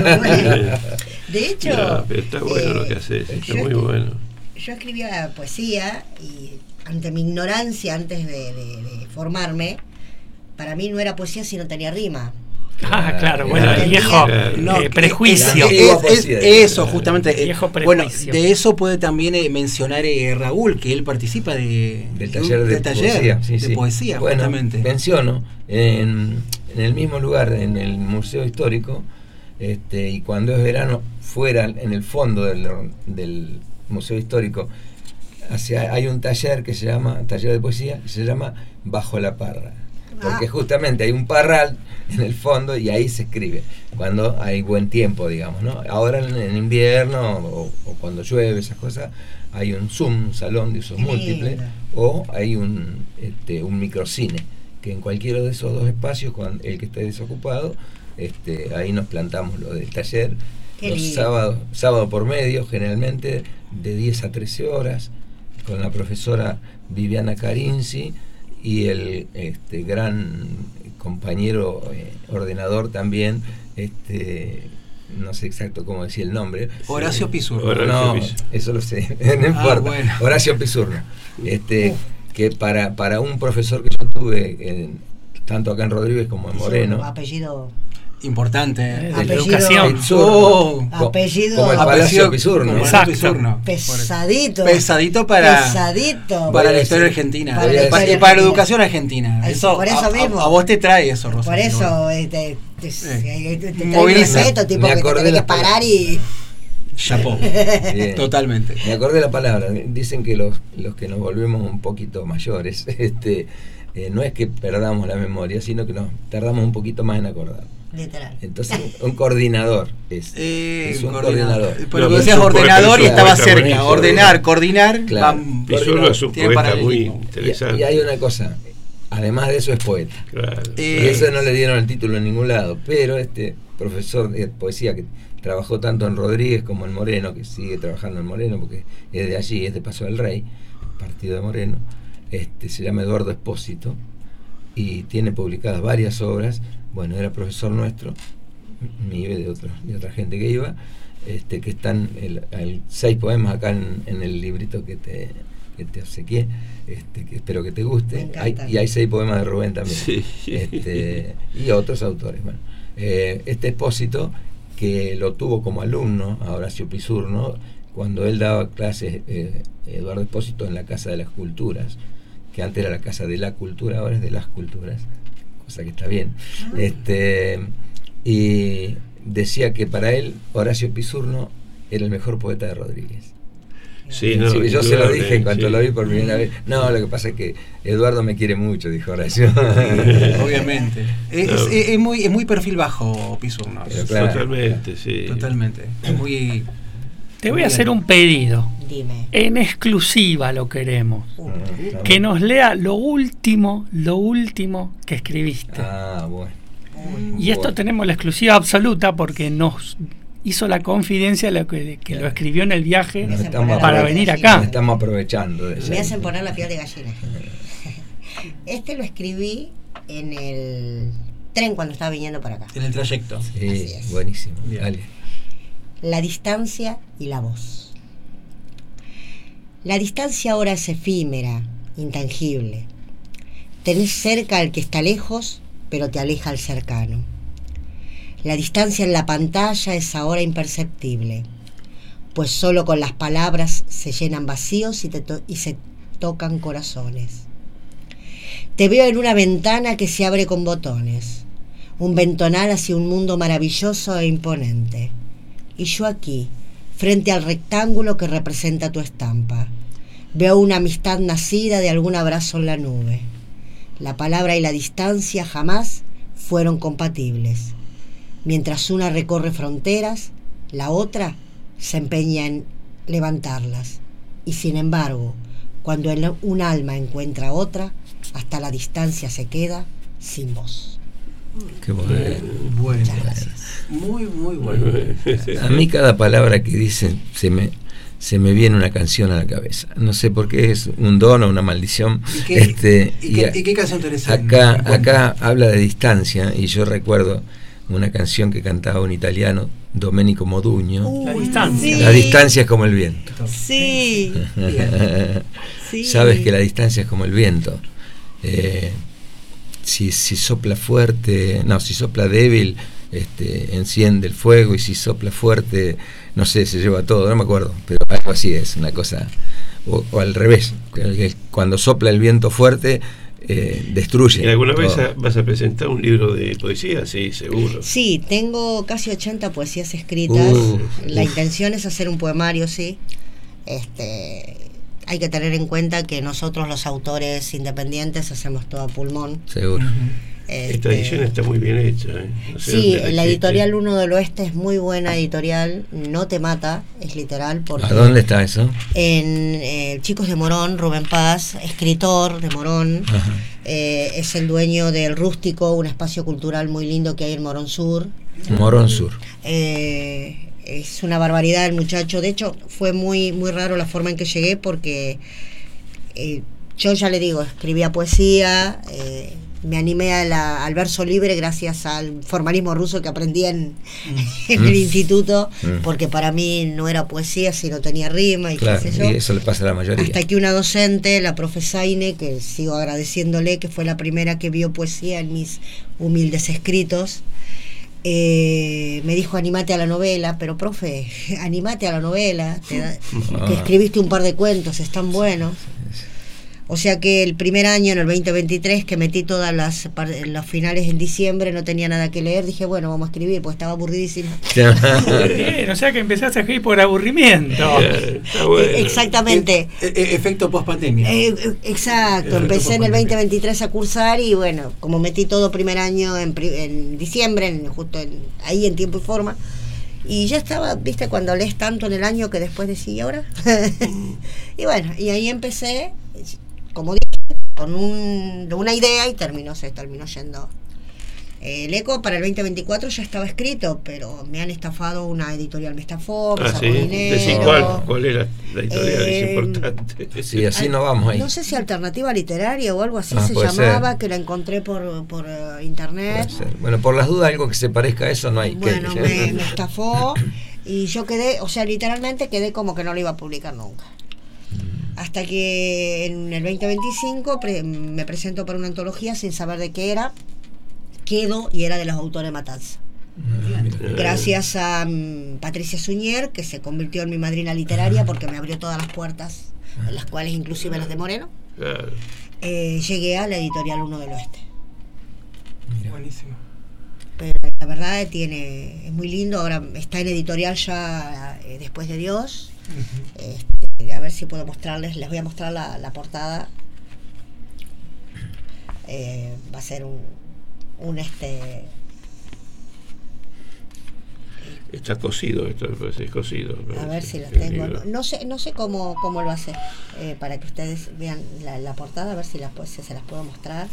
De hecho, Ya, pero está bueno eh, lo que haces, está yo muy escri- bueno. Yo escribía poesía y ante mi ignorancia, antes de, de- de formarme, para mí no era poesía si no tenía rima. Ah, claro, Eh, bueno, el eh, viejo eh, eh, No, que- prejuicio. es- es- Antigua es- poesía. eso, justamente. eh, Viejo bueno, prejuicio. de eso puede también eh, mencionar eh, Raúl, que él participa de, Del taller de, del taller poesía. Sí, de sí. poesía, Bueno, justamente. menciono, en, en el mismo lugar, en el Museo Histórico, este, y cuando es verano, fuera, en el fondo del, del Museo Histórico, hacia, hay un taller que se llama, taller de poesía, que se llama Bajo la Parra. porque Ah. justamente hay un parral en el fondo y ahí se escribe, cuando hay buen tiempo, digamos, ¿no? Ahora en, en invierno o, o cuando llueve, esas cosas, hay un Zoom, un salón de usos Qué múltiples, lindo. o hay un, este, un microcine, que en cualquiera de esos dos espacios, con el que esté desocupado, este, ahí nos plantamos lo del taller, Qué los lindo. sábados, sábado por medio, generalmente de diez a trece horas, con la profesora Viviana Carinzi y el este, gran compañero eh, ordenador también, este, no sé exacto cómo decir el nombre. Horacio Pizurno. Horacio No, Pizurno. eso lo sé, no importa. bueno. Horacio Pizurno. Este, Uf. que para, para un profesor que yo tuve, en- tanto acá en Rodríguez como en Moreno, Apellido. Importante. Eh, ¿eh? de la Apellido- educación. Pizurno, Oh. co- Apellido- como el Apellido- Palacio Pizurno. como Exacto. Pizurno. Pesadito. Pesadito para, Pesadito. para la Voy a historia decir- argentina. para la y, para, historia y para la argentina. educación argentina. Ay, Eso, por eso a, a- mismo. a vos te trae eso, Rosa. Por sin duda. eso eh, te, te, Eh. te, te, te Moviliza. respeto, tipo Me que te acordé tenés la que parar y. Chapó. Bien. Totalmente. Me acordé la palabra. Dicen que los, los que nos volvemos un poquito mayores, este, eh, no es que perdamos la memoria, sino que nos tardamos un poquito más en acordar. Literal. Entonces, un coordinador es, Eh, es un coordinador. coordinador. Pero No, que decías es un poeta, ordenador y es un estaba poeta cerca. buenísimo. Ordenar, coordinar. Claro. van- Pizurno es un tiene poeta muy paralelismo. Y, interesante. y hay una cosa, además de eso es poeta. Claro. Eh, Y eso no le dieron el título en ningún lado, pero este profesor de poesía que trabajó tanto en Rodríguez como en Moreno, que sigue trabajando en Moreno porque es de allí, es de Paso del Rey, partido de Moreno, este, se llama Eduardo Espósito y tiene publicadas varias obras. Bueno, era profesor nuestro, mío y de, otro, de otra gente que iba, este, que están el, el seis poemas acá en, en el librito que te, que te obsequié, este, que espero que te Me guste. encanta. Hay, y hay seis poemas de Rubén también. Sí. Este, y otros autores. Bueno, eh, este Espósito, que lo tuvo como alumno a Horacio Pizurno, cuando él daba clases, eh, Eduardo Espósito, en la Casa de las Culturas, que antes era la Casa de la Cultura, ahora es de las Culturas, cosa que está bien. Este, y decía que para él Horacio Pizurno era el mejor poeta de Rodríguez. Sí, Sí, no, yo se lo dije en indudablemente, cuanto sí. lo vi por primera vez. No, lo que pasa es que Eduardo me quiere mucho, dijo Horacio. Obviamente. Es, No. es- es muy, es muy perfil bajo Pizurno. Pero claro. Totalmente, sí. Totalmente. Es muy. Te voy a hacer un pedido. Dime. En exclusiva lo queremos. Uh, Que nos lea lo último, lo último que escribiste. Ah, bueno. Y esto Bueno. tenemos la exclusiva absoluta porque nos hizo la confidencia lo que, que lo escribió en el viaje Nos hacen estamos poner la para piel de venir gallina. Nos acá. estamos aprovechando de eso. Me hacen poner la piel de gallina. Este lo escribí en el tren cuando estaba viniendo para acá. En el trayecto. Así Sí, es. buenísimo. Bien. Dale. La distancia y la voz. La distancia ahora es efímera, intangible. Tenés cerca al que está lejos, pero te aleja al cercano. La distancia en la pantalla es ahora imperceptible, pues solo con las palabras se llenan vacíos y, te to- y se tocan corazones. Te veo en una ventana que se abre con botones, un ventonal hacia un mundo maravilloso e imponente. Y yo aquí, frente al rectángulo que representa tu estampa, veo una amistad nacida de algún abrazo en la nube. La palabra y la distancia jamás fueron compatibles. Mientras una recorre fronteras, la otra se empeña en levantarlas. Y sin embargo, cuando el- un alma encuentra otra, hasta la distancia se queda sin voz. Qué bueno. Bueno. Muchas gracias. Muy, muy bueno. A mí cada palabra que dicen se me se me viene una canción a la cabeza. No sé por qué es un don o una maldición. ¿Y qué, Este, y y qué- a- y qué canción tenés en- acá, en cuenta? acá habla de distancia y yo recuerdo una canción que cantaba un italiano, Domenico Modugno. La distancia. La distancia es como el viento. Sí, sí. Sabes que la distancia es como el viento. Eh, si, si sopla fuerte, no, si sopla débil, este, enciende el fuego, y si sopla fuerte, no sé, se lleva todo, no me acuerdo, pero algo así es, una cosa, o, o al revés, que cuando sopla el viento fuerte, eh, destruye. ¿Y alguna vez todo. a- vas a presentar un libro de poesía? Sí, seguro. Sí, tengo casi ochenta poesías escritas. Uh, La uf. intención es hacer un poemario, sí. Este, hay que tener en cuenta que nosotros los autores independientes hacemos todo a pulmón. Seguro. Este, Esta edición está muy bien hecha. ¿eh? No sé sí, dónde la hiciste. editorial Uno del Oeste es muy buena editorial, no te mata, es literal. Porque ¿A dónde está eso? En eh, Chicos de Morón, Rubén Paz, escritor de Morón, eh, es el dueño del Rústico, un espacio cultural muy lindo que hay en Morón Sur. Morón Sur. Eh, es una barbaridad el muchacho. De hecho, fue muy, muy raro la forma en que llegué porque eh, yo ya le digo, escribía poesía, eh, me animé a la, al verso libre gracias al formalismo ruso que aprendí en, mm. en el mm. instituto, mm. porque para mí no era poesía si no tenía rima y claro, qué sé yo. Y eso le pasa a la mayoría. Hasta que una docente, la profe Zaine, que sigo agradeciéndole, que fue la primera que vio poesía en mis humildes escritos, Eh, me dijo animate a la novela, pero profe, animate a la novela, te da, que escribiste un par de cuentos, están buenos. O sea que el primer año, en el veinte veintitrés, que metí todas las los finales en diciembre, no tenía nada que leer, dije, bueno, vamos a escribir, pues estaba aburridísimo. Bien, o sea que empezaste a escribir por aburrimiento. Bien, está bueno. Exactamente. E e efecto post-pandemia. Eh, exacto, efecto empecé en el veinte veintitrés a cursar y bueno, como metí todo primer año en, en diciembre, en, justo en, ahí en tiempo y forma, y ya estaba, viste, cuando lees tanto en el año que después decís, ¿y ahora? Y bueno, y ahí empecé, como dije, con un, una idea y terminó, se terminó yendo. El Eco para el veinte veinticuatro ya estaba escrito, pero me han estafado, una editorial me estafó, me ah, sacó ¿sí? dinero. Decí cuál, cuál era la editorial, Eh, es importante. Sí, así no vamos ahí. No sé si Alternativa Literaria o algo así ah, se llamaba, ser. Que la encontré por, por uh, internet. Bueno, por las dudas, algo que se parezca a eso no hay. Bueno, que... me, me estafó y yo quedé, o sea, literalmente quedé como que no lo iba a publicar nunca. Hasta que en el veinte veinticinco pre me presento para una antología sin saber de qué era, quedo y era de los autores Matanza. Gracias a um, Patricia Suñer, que se convirtió en mi madrina literaria porque me abrió todas las puertas, en las cuales inclusive las de Moreno, eh, llegué a la editorial Uno del Oeste. Buenísimo. Pero la verdad tiene, es muy lindo, ahora está en editorial ya eh, Después de Dios. Uh-huh. este, a ver si puedo mostrarles, les voy a mostrar la, la portada. Eh, va a ser un, un este está cosido, esto es cosido. A ver si lo tengo. No, no sé, no sé cómo, cómo lo hace, eh, para que ustedes vean la, la portada, a ver si, la, si se las puedo mostrar.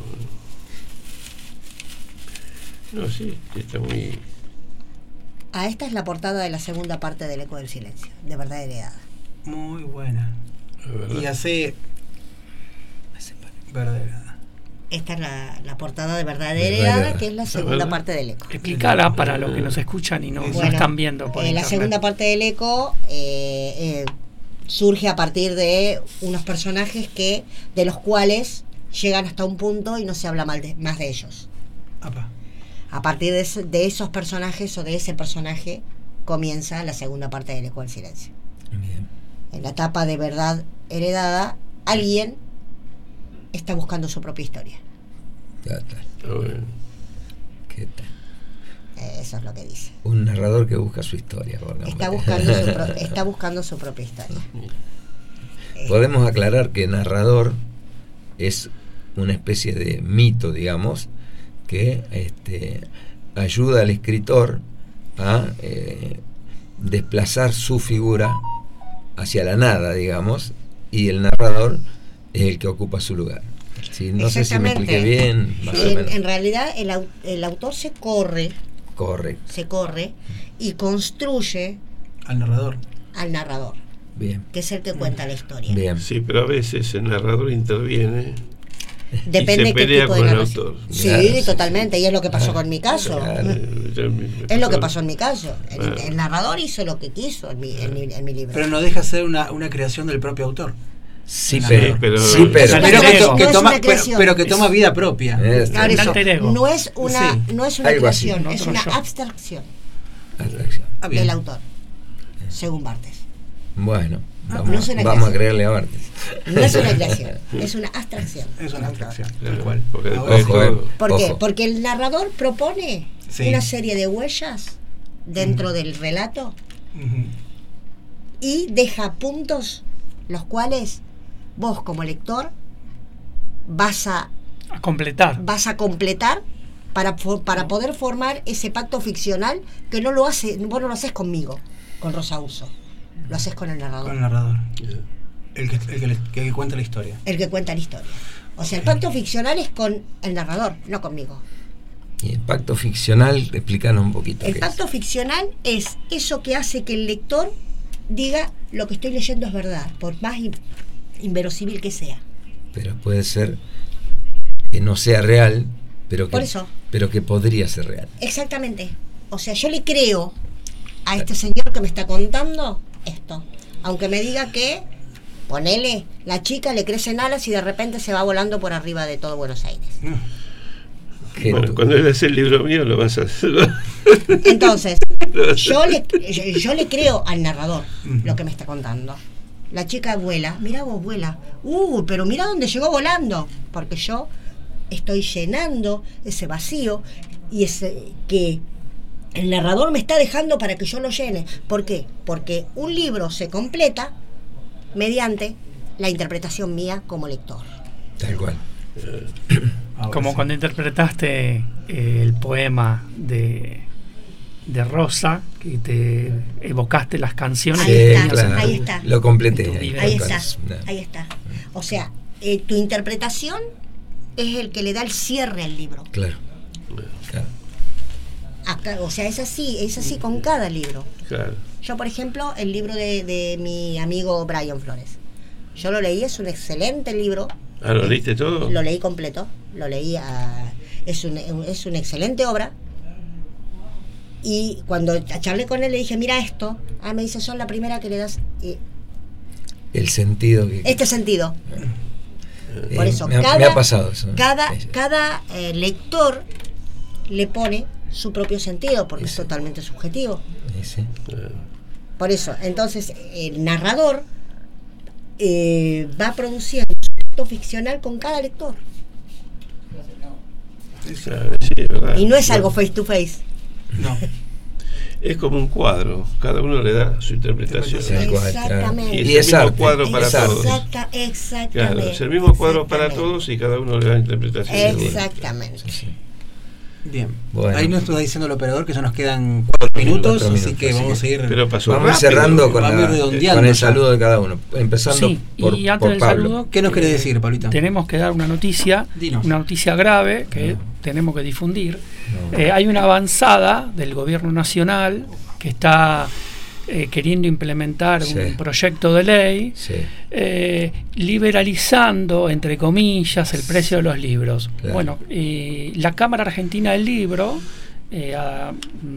No, sí, está muy... Ah, esta es la portada de la segunda parte del Eco del Silencio, de Verdad Heredada. Muy buena. Y hace... Verdad Heredada. Esta es la, la portada de Verdad Heredada, que es la segunda parte del Eco. Explícala para los que nos escuchan y no, bueno, no están viendo por eh, la segunda parte del Eco eh, eh, surge a partir de unos personajes que de los cuales llegan hasta un punto y no se habla mal de, más de ellos. Apa. A partir de, eso, de esos personajes o de ese personaje comienza la segunda parte del Eco del Silencio. Bien. En la etapa de Verdad Heredada, alguien está buscando su propia historia. Ya está. Oh, bueno. ¿Qué tal? Eh, eso es lo que dice. Un narrador que busca su historia. Está buscando su, pro, está buscando su propia historia. eh. Podemos aclarar que narrador es una especie de mito, digamos, que este, ayuda al escritor a eh, desplazar su figura hacia la nada, digamos, y el narrador es el que ocupa su lugar. Sí, no sé si me expliqué bien. Más en, o menos. En realidad el, el autor se corre, corre, se corre y construye al narrador. Al narrador. Bien. Que es el que cuenta la historia. Bien. Sí, pero a veces el narrador interviene. Depende de qué tipo de narración. Sí, claro, sí, totalmente, sí. Y es lo que pasó claro, con mi caso. Claro. Es lo que pasó en mi caso. El, claro. el narrador hizo lo que quiso en mi, en mi, en mi libro. Pero no deja de ser una, una creación del propio autor. Sí, pero, pero, sí, pero, pero, que, to, que toma, pero, pero que toma vida propia. Es, claro, eso, no es una, sí. no es una creación, es una abstracción, abstracción. Ah, del autor, según Barthes. Bueno, no, vamos, no vamos a creerle a Barthes. No es una creación, es una abstracción. Es una abstracción, tal cual. Porque ojo, eh, ¿Por ojo. qué? Porque el narrador propone sí. una serie de huellas dentro uh-huh. del relato uh-huh. y deja puntos los cuales vos como lector vas a, a completar. Vas a completar para, para poder formar ese pacto ficcional que no lo hace, vos no lo haces conmigo, con Rosa Uso, lo haces con el narrador. Con el narrador. El que, el que, el que cuenta la historia. El que cuenta la historia. O sea, el pacto ficcional es con el narrador, no conmigo. Y el pacto ficcional, explícanos un poquito. El qué pacto es. ficcional es eso que hace que el lector diga lo que estoy leyendo es verdad, por más in- inverosímil que sea. Pero puede ser que no sea real, pero que, Por eso. pero que podría ser real. Exactamente. O sea, yo le creo a este señor que me está contando esto, aunque me diga que, ponele, la chica le crecen alas y de repente se va volando por arriba de todo Buenos Aires. Que Bueno, tú- cuando leas el libro mío lo vas a hacer. Entonces, yo le, yo, yo le creo al narrador lo que me está contando. La chica vuela, mira vos vuela. Uh, pero mira dónde llegó volando. Porque yo estoy llenando ese vacío y ese que el narrador me está dejando para que yo lo llene. ¿Por qué? Porque un libro se completa mediante la interpretación mía como lector. Tal cual. Ahora Como sí. cuando interpretaste eh, el poema de, de Rosa, que te evocaste las canciones. Ahí que está, tenías en ahí tu- está. Lo completé. en tu ahí, vida. Ahí tal está, cual. ahí está. O sea, eh, tu interpretación es el que le da el cierre al libro. Claro. Claro. Acá, o sea, es así, es así con cada libro. Claro. Yo, por ejemplo, el libro de, de mi amigo Brian Flores. Yo lo leí, es un excelente libro. Ah, ¿lo leíste todo? Lo leí completo, lo leí a, es, un, es una excelente obra. Y cuando charlé con él le dije, mira esto, ah, me dice, son la primera que le das eh, El sentido que. este sentido. eh, Por eso, me, ha, cada, me ha pasado eso. cada, Es- cada eh, lector le pone su propio sentido, porque es Ese. totalmente subjetivo. ese. Por eso, entonces, el narrador eh, va produciendo su texto ficcional con cada lector. Claro, sí, es verdad. Y no es algo face to face. No. Es como un cuadro, cada uno le da su interpretación. Tal cual, claro. Exactamente. Y es Y el es mismo arte. cuadro para es arte. todos. Exacta, exactamente. Claro, es el mismo cuadro para exactamente. todos y cada uno le da interpretación. Exactamente. Sí, sí. Bien. Bueno. Ahí nos está diciendo el operador que ya nos quedan cuatro minutos, Cuatro así minutos, que así vamos que- a ir. Pero pasó Vamos a ir rápido. cerrando con, Vamos la- redondeando con el ya. saludo de cada uno. Empezando Sí, por, y antes por del Pablo. saludo, ¿Qué nos quiere eh, decir, Pablito? Tenemos que dar una noticia, Dinos. una noticia grave que No. tenemos que difundir. No. Eh, hay una avanzada del gobierno nacional que está eh, queriendo implementar Sí. un proyecto de ley Sí. eh, liberalizando, entre comillas, el precio de los libros. Claro. Bueno, eh, la Cámara Argentina del Libro eh, a,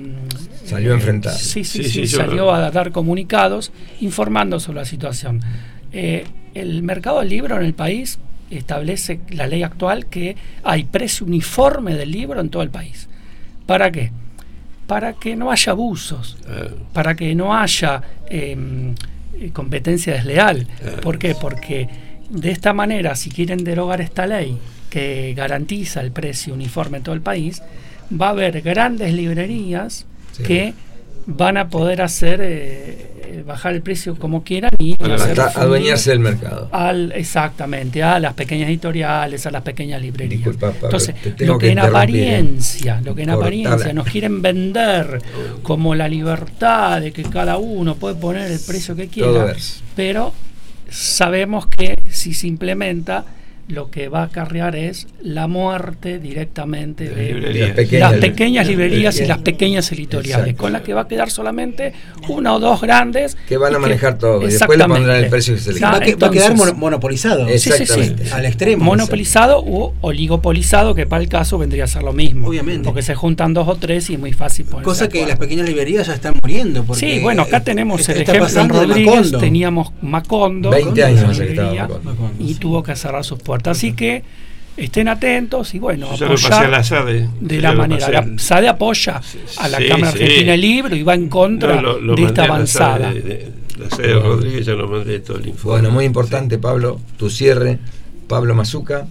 mm, Salió a enfrentar. Sí, sí, Sí, sí, sí, yo salió lo- a dar comunicados informando sobre la situación. Eh, el mercado del libro en el país establece la ley actual que hay precio uniforme del libro en todo el país. ¿Para qué? Para que no haya abusos, Ah, para que no haya eh, eh, competencia desleal. Claro. ¿Por qué? Porque de esta manera, si quieren derogar esta ley que garantiza el precio uniforme en todo el país, va a haber grandes librerías Sí. que van a poder hacer eh, eh, bajar el precio como quieran y Para hacer Hasta difundir adueñarse del mercado. al exactamente a las pequeñas editoriales, a las pequeñas librerías. Disculpa, Pablo, Entonces, te tengo lo que que en interrumpir, ¿eh? apariencia, lo que en Cortala. apariencia nos quieren vender como la libertad de que cada uno puede poner el precio que Todo quiera, verso. pero sabemos que si se implementa lo que va a acarrear es la muerte directamente De de, librerías. Las pequeñas, las pequeñas librerías y pequeñas. las pequeñas editoriales, Exacto. con las que va a quedar solamente una o dos grandes Que van a y manejar todo, y después le pondrán el Exactamente. precio que se le Ya, va, a que- va a quedar entonces- mono- monopolizado. Es- Sí, sí, sí. Exactamente. Al extremo. Monopolizado u oligopolizado, que para el caso vendría a ser lo mismo. Obviamente. Porque se juntan dos o tres y es muy fácil ponerse Cosa de que acuerdo. las pequeñas librerías ya están muriendo. Porque Sí, bueno, acá tenemos está- el está ejemplo en pasando de Rodríguez, Macondo. teníamos Macondo, veinte una años hace que librería, estaba Macondo. Macondo, y sí. tuvo que cerrar sus puertas. Así que estén atentos y bueno, Yo ya lo pasé a apoyar la SADE. de Yo la lo manera. pasé La al- SADE apoya a la Sí, Cámara sí. Argentina del Libro y va en contra No, lo- lo de mandé esta a la avanzada. SADE de- de- La SADE de Rodríguez ya lo mandé todo el informe. Bueno, muy importante, Pablo, tu cierre. Pablo Mazuca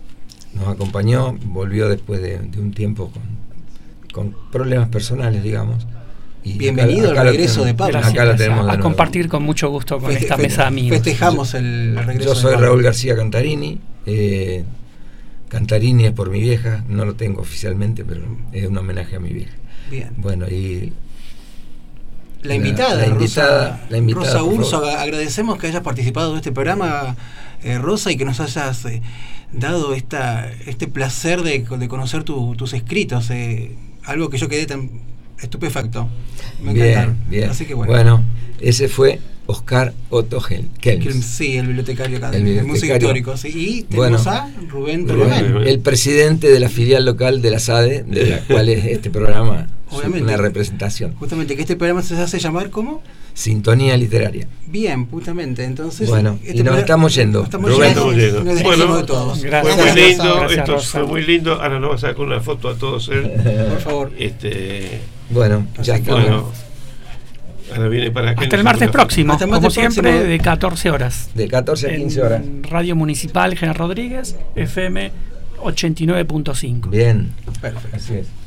nos acompañó, volvió después de, de un tiempo con, con problemas personales, digamos, Y bienvenido acá, acá al regreso tenemos, de Pablo. Gracias, acá la tenemos a, de a nuevo. compartir con mucho gusto con Feste- esta feste- mesa de amigos. Festejamos el regreso Yo de soy Pablo. Raúl García Cantarini. eh, Cantarini es por mi vieja, no lo tengo oficialmente, pero es un homenaje a mi vieja. Bien. Bueno, y La invitada, la invitada, Rosa, la invitada, Rosa por Urso, favor. aga- agradecemos que hayas participado de este programa, eh, Rosa, y que nos hayas eh, dado esta, este placer de, de conocer tu- tus escritos, eh, algo que yo quedé tan estupefacto. Me bien, encantaron. bien. Así que bueno. Bueno, ese fue Oscar Otto Hel- Kelms. Que- Sí, el bibliotecario acá, El el Museo bibliotecario. Histórico. Sí. Y tenemos Bueno, a Rubén Rubén, Pergamén. el presidente de la filial local de la S A D E, de la cual es este programa Obviamente. una representación. Justamente, que este programa se hace llamar ¿cómo? Sintonía literaria. Bien, justamente. Entonces, Bueno, este y nos programa- estamos yendo. nos estamos Rubén. yendo. Estamos yendo. Nos despedimos Bueno, de todos. Gracias. Fue muy Gracias, lindo, Rosa. esto Gracias, fue Rosa. muy lindo. Ahora nos va a sacar una foto a todos él. Por favor. Este, Bueno, ya Así que está. bueno, ahora viene para acá. Hasta el nos saca martes una foto. próximo, Hasta el como martes siempre, próximo. de catorce horas. De catorce a quince horas. En Radio Municipal General Rodríguez, F M ochenta y nueve punto cinco. Bien, Perfecto. así es.